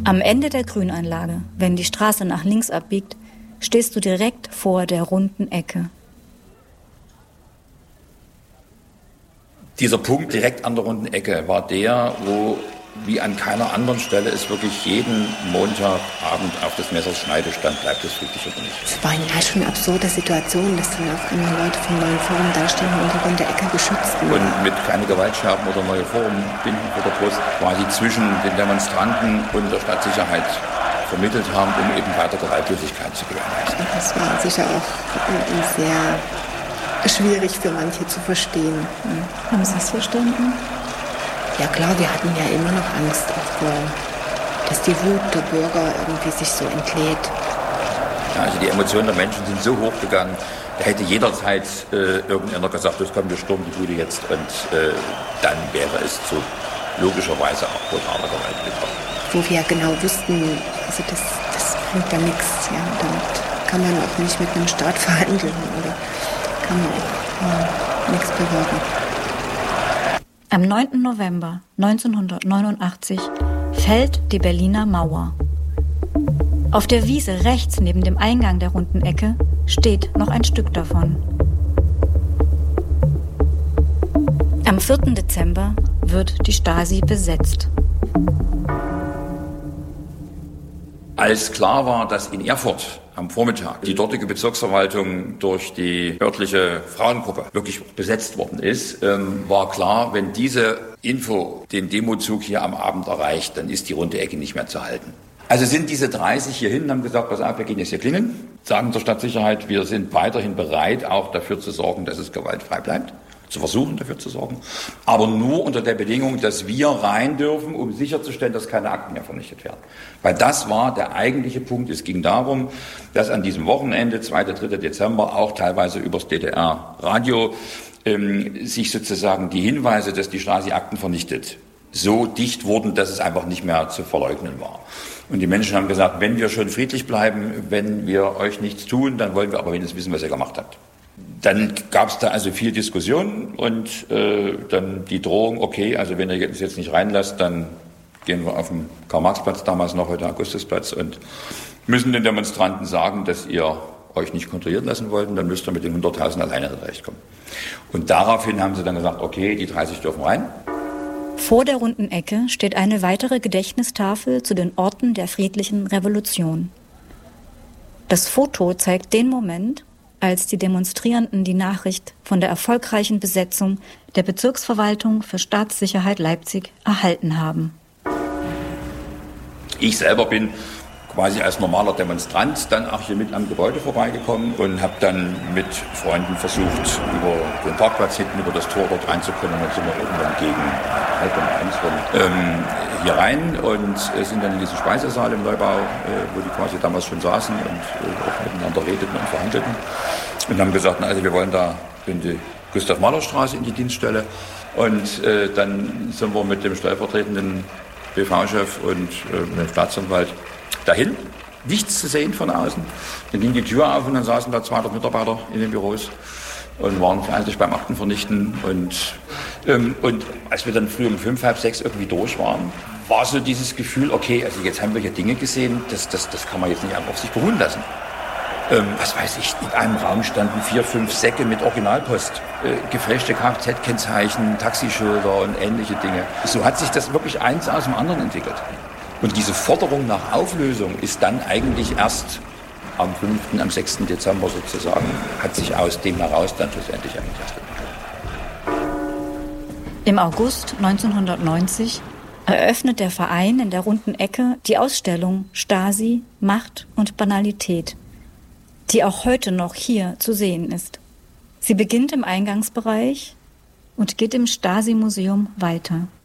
Am Ende der Grünanlage, wenn die Straße nach links abbiegt, stehst du direkt vor der runden Ecke. Dieser Punkt direkt an der runden Ecke war der, wo wie an keiner anderen Stelle es wirklich jeden Montagabend auf des Messers Schneide stand, bleibt es friedlich oder nicht. Es waren ja schon absurde Situationen, dass dann auf einmal Leute vom Neuen Forum dastehen und die runde Ecke beschützt wurden. Und mit keine Gewaltscherben oder Neue Forum binden vor der Brust quasi zwischen den Demonstranten und der Stadtsicherheit vermittelt haben, um eben weiter Gewaltlosigkeit zu gewährleisten. Das war sicher auch sehr schwierig für manche zu verstehen. Haben Sie es verstanden? Ja klar, wir hatten ja immer noch Angst davor, dass die Wut der Bürger irgendwie sich so entlädt. Ja, also die Emotionen der Menschen sind so hochgegangen, da hätte jederzeit irgendeiner gesagt, das kommt, wir stürmen die Bude jetzt und dann wäre es zu logischerweise auch brutaler Gewalt gekommen. Wo wir ja genau wussten, also das bringt ja nichts. Ja, damit kann man auch nicht mit einem Staat verhandeln oder kann man auch nichts bewirken. Am 9. November 1989 fällt die Berliner Mauer. Auf der Wiese rechts neben dem Eingang der runden Ecke steht noch ein Stück davon. Am 4. Dezember wird die Stasi besetzt. Als klar war, dass in Erfurt am Vormittag die dortige Bezirksverwaltung durch die örtliche Frauengruppe wirklich besetzt worden ist, war klar, wenn diese Info den Demozug hier am Abend erreicht, dann ist die runde Ecke nicht mehr zu halten. Also sind diese 30 hierhin und haben gesagt, pass auf, wir gehen jetzt hier klingeln, sagen der Stadtsicherheit, wir sind weiterhin bereit, auch dafür zu sorgen, dass es gewaltfrei bleibt. Zu versuchen, dafür zu sorgen, aber nur unter der Bedingung, dass wir rein dürfen, um sicherzustellen, dass keine Akten mehr vernichtet werden. Weil das war der eigentliche Punkt. Es ging darum, dass an diesem Wochenende, 2. 3. Dezember, auch teilweise übers DDR-Radio sich sozusagen die Hinweise, dass die Stasi Akten vernichtet, so dicht wurden, dass es einfach nicht mehr zu verleugnen war. Und die Menschen haben gesagt, wenn wir schon friedlich bleiben, wenn wir euch nichts tun, dann wollen wir aber wenigstens wissen, was ihr gemacht habt. Dann gab es da also viel Diskussion und dann die Drohung, okay, also wenn ihr uns jetzt nicht reinlasst, dann gehen wir auf den Karl-Marx-Platz, damals noch heute Augustusplatz, und müssen den Demonstranten sagen, dass ihr euch nicht kontrollieren lassen wollt, und dann müsst ihr mit den 100.000 alleine zurechtkommen. Und daraufhin haben sie dann gesagt, okay, die 30 dürfen rein. Vor der runden Ecke steht eine weitere Gedächtnistafel zu den Orten der friedlichen Revolution. Das Foto zeigt den Moment, als die Demonstrierenden die Nachricht von der erfolgreichen Besetzung der Bezirksverwaltung für Staatssicherheit Leipzig erhalten haben. Ich selber bin quasi als normaler Demonstrant dann auch hier mit am Gebäude vorbeigekommen und habe dann mit Freunden versucht, über den Parkplatz hinten, über das Tor dort reinzukommen. Und dann sind wir irgendwann gegen 1:30 hier rein und sind dann in diesen Speisesaal im Neubau, wo die quasi damals schon saßen und auch miteinander redeten und verhandelten. Und haben gesagt, na, also wir wollen da in die Gustav-Mahler-Straße in die Dienststelle. Und dann sind wir mit dem stellvertretenden BV-Chef und dem Staatsanwalt dahin. Nichts zu sehen von außen. Dann ging die Tür auf und dann saßen da 200 Mitarbeiter in den Büros und waren fleißig beim Aktenvernichten. Und als wir dann früh um 5, halb 6 irgendwie durch waren, war so dieses Gefühl, okay, also jetzt haben wir hier Dinge gesehen, das kann man jetzt nicht einfach auf sich beruhen lassen. Was weiß ich, in einem Raum standen 4, 5 Säcke mit Originalpost, gefälschte Kfz-Kennzeichen, Taxischilder und ähnliche Dinge. So hat sich das wirklich eins aus dem anderen entwickelt. Und diese Forderung nach Auflösung ist dann eigentlich erst am 5., am 6. Dezember sozusagen, hat sich aus dem heraus dann schlussendlich eigentlich erst entwickelt. Im August 1990 eröffnet der Verein in der runden Ecke die Ausstellung Stasi, Macht und Banalität, die auch heute noch hier zu sehen ist. Sie beginnt im Eingangsbereich und geht im Stasi-Museum weiter.